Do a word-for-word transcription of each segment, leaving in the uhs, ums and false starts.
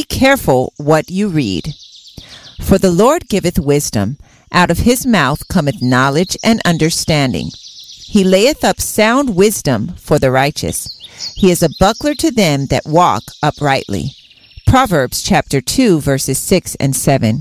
careful what you read. For the Lord giveth wisdom, out of his mouth cometh knowledge and understanding. He layeth up sound wisdom for the righteous. He is a buckler to them that walk uprightly. Proverbs chapter two, verses six and seven.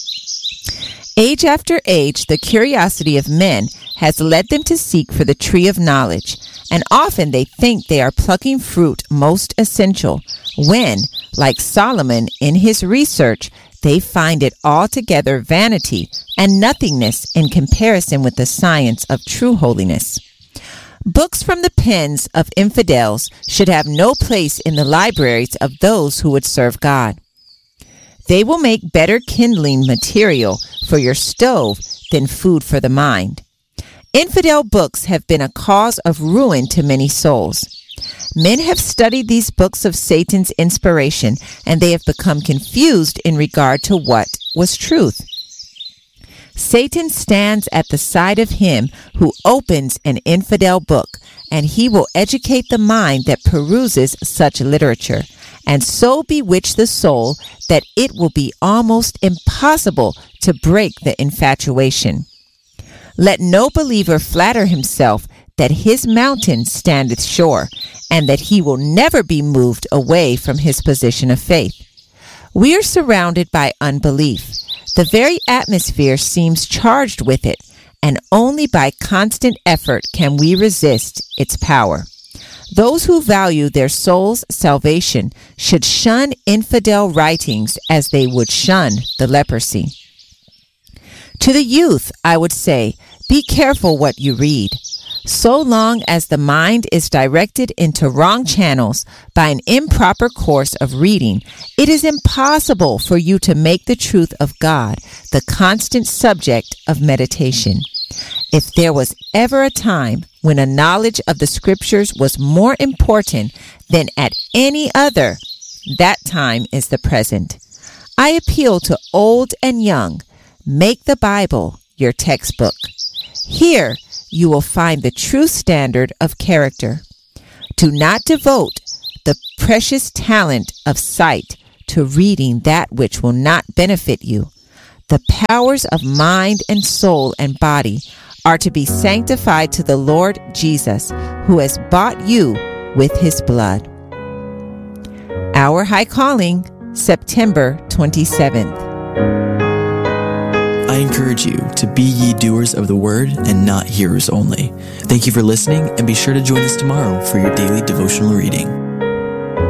Age after age, the curiosity of men has led them to seek for the tree of knowledge, and often they think they are plucking fruit most essential, when, like Solomon in his research, they find it altogether vanity and nothingness in comparison with the science of true holiness. Books from the pens of infidels should have no place in the libraries of those who would serve God. They will make better kindling material for your stove than food for the mind. Infidel books have been a cause of ruin to many souls. Men have studied these books of Satan's inspiration, and they have become confused in regard to what was truth. Satan stands at the side of him who opens an infidel book, and he will educate the mind that peruses such literature, and so bewitch the soul that it will be almost impossible to break the infatuation. Let no believer flatter himself that his mountain standeth sure, and that he will never be moved away from his position of faith. We are surrounded by unbelief. The very atmosphere seems charged with it, and only by constant effort can we resist its power. Those who value their soul's salvation should shun infidel writings as they would shun the leprosy. To the youth, I would say, be careful what you read. So long as the mind is directed into wrong channels by an improper course of reading, it is impossible for you to make the truth of God the constant subject of meditation. If there was ever a time when a knowledge of the Scriptures was more important than at any other, that time is the present. I appeal to old and young. Make the Bible your textbook. Here you will find the true standard of character. Do not devote the precious talent of sight to reading that which will not benefit you. The powers of mind and soul and body are to be sanctified to the Lord Jesus, who has bought you with his blood. Our High Calling, September twenty-seventh. I encourage you to be ye doers of the word and not hearers only. Thank you for listening, and be sure to join us tomorrow for your daily devotional reading.